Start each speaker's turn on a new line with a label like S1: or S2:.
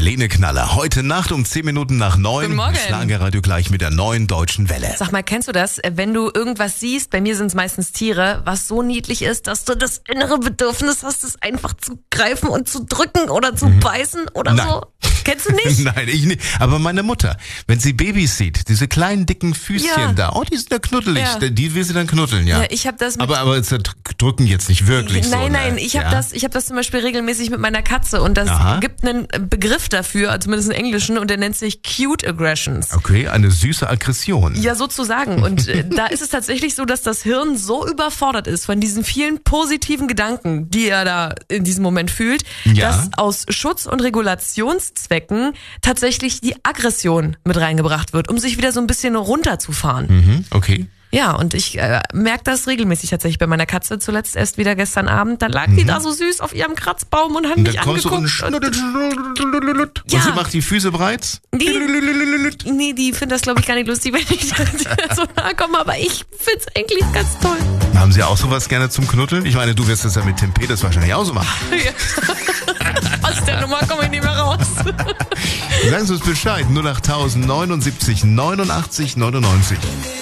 S1: Helene Knaller. Heute Nacht um 10 Minuten nach 9.
S2: Guten Morgen.
S1: Schlagerradio gleich mit der neuen deutschen Welle.
S2: Sag mal, kennst du das? Wenn du irgendwas siehst, bei mir sind es meistens Tiere, was so niedlich ist, dass du das innere Bedürfnis hast, es einfach zu greifen und zu drücken oder zu beißen oder
S1: Nein.
S2: so. Kennst du nicht?
S1: Nein, ich nicht. Aber meine Mutter, wenn sie Babys sieht, diese kleinen dicken Füßchen
S2: Ja.
S1: da, die sind ja knuddelig.
S2: Ja.
S1: Die will sie dann knuddeln, ja.
S2: Ja, ich habe das mit
S1: Aber drücken jetzt nicht wirklich so.
S2: Nein,
S1: ne?
S2: ich habe das zum Beispiel regelmäßig mit meiner Katze und das
S1: Aha.
S2: gibt einen Begriff dafür, also zumindest einen englischen, und der nennt sich Cute Aggressions.
S1: Okay, eine süße Aggression.
S2: Ja, sozusagen. Und da ist es tatsächlich so, dass das Hirn so überfordert ist von diesen vielen positiven Gedanken, die er da in diesem Moment fühlt,
S1: Ja.
S2: dass aus Schutz- und Regulationszwecken tatsächlich die Aggression mit reingebracht wird, um sich wieder so ein bisschen runterzufahren.
S1: Okay.
S2: Ja, und ich merke das regelmäßig tatsächlich bei meiner Katze. Zuletzt erst wieder gestern Abend. Da lag die da so süß auf ihrem Kratzbaum und hat
S1: Und
S2: mich
S1: dann kommst du
S2: angeguckt.
S1: und
S2: Ja.
S1: sie macht die Füße breit.
S2: Nee, die findet das, glaube ich, gar nicht lustig, wenn ich so nahe komme. Aber ich find's eigentlich ganz toll.
S1: Haben Sie auch sowas gerne zum Knuddeln? Ich meine, du wirst das ja mit Tim Peters wahrscheinlich auch so machen.
S2: Aus der Nummer komme ich nicht mehr raus.
S1: Sagen Sie uns Bescheid. 08000 79 89 99.